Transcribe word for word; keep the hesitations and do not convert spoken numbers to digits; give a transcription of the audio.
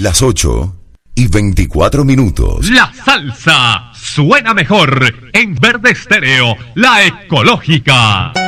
Las ocho y veinticuatro minutos. La salsa suena mejor en Verde Estéreo, la ecológica.